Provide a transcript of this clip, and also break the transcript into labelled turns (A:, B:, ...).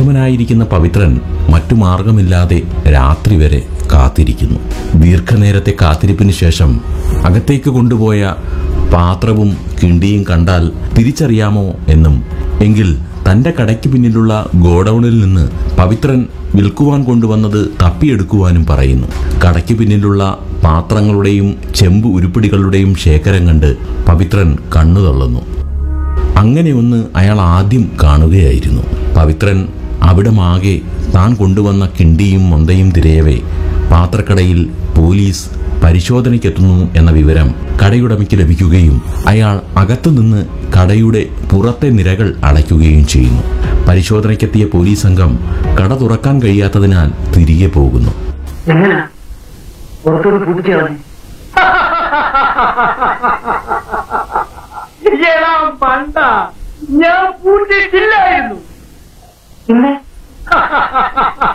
A: വിഷമനായിരിക്കുന്ന പവിത്രൻ മറ്റു മാർഗമില്ലാതെ രാത്രി വരെ കാത്തിരിക്കുന്നു. ദീർഘനേരത്തെ കാത്തിരിപ്പിന് ശേഷം അകത്തേക്ക് കൊണ്ടുപോയ പാത്രവും കിണ്ടിയും കണ്ടാൽ തിരിച്ചറിയാമോ എന്നും, എങ്കിൽ തന്റെ കടയ്ക്ക് പിന്നിലുള്ള ഗോഡൌണിൽ നിന്ന് പവിത്രൻ വിൽക്കുവാൻ കൊണ്ടുവന്നത് തപ്പിയെടുക്കുവാനും പറയുന്നു. കടയ്ക്ക് പിന്നിലുള്ള പാത്രങ്ങളുടെയും ചെമ്പ് ഉരുപ്പിടികളുടെയും ശേഖരം കണ്ട് പവിത്രൻ കണ്ണു തള്ളുന്നു. അങ്ങനെ ഒന്ന് അയാൾ ആദ്യം കാണുകയായിരുന്നു. പവിത്രൻ അവിടമാകെ താൻ കൊണ്ടുവന്ന കിണ്ടിയും മൊന്തയും തിരയവേ പാത്രക്കടയിൽ പോലീസ് പരിശോധനയ്ക്കെത്തുന്നു എന്ന വിവരം കടയുടമയ്ക്ക് ലഭിക്കുകയും അയാൾ അകത്തുനിന്ന് കടയുടെ പുറത്തെ നിരകൾ അടയ്ക്കുകയും ചെയ്യുന്നു. പരിശോധനയ്ക്കെത്തിയ പോലീസ് സംഘം കട തുറക്കാൻ കഴിയാത്തതിനാൽ തിരികെ പോകുന്നു.
B: ഞാൻ പൂട്ടിയിട്ടില്ലായിരുന്നു.